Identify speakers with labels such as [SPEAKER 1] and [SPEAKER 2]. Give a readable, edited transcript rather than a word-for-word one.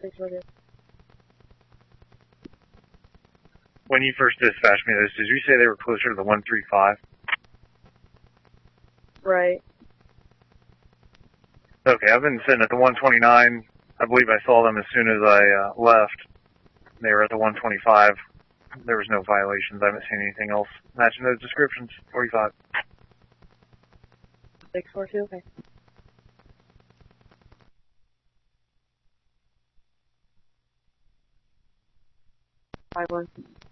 [SPEAKER 1] 642.
[SPEAKER 2] When you first dispatched me those, did you say they were closer to the 135?
[SPEAKER 1] Right.
[SPEAKER 2] Okay, I've been sitting at the 129. I believe I saw them as soon as I left. They were at the 125. There was no violations. I haven't seen anything else matching those descriptions. 45.
[SPEAKER 1] 642, okay. 51.